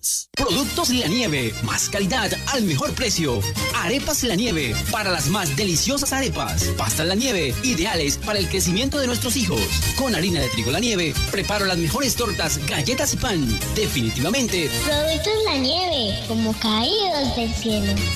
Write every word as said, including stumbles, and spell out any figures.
Foods. Productos La Nieve, más calidad al mejor precio. Arepas La Nieve, para las más deliciosas arepas. Pastas La Nieve, ideales para el crecimiento de nuestros hijos. Con harina de trigo La Nieve, preparo las mejores tortas, galletas y pan. Definitivamente, Productos La Nieve, como caídos del cielo.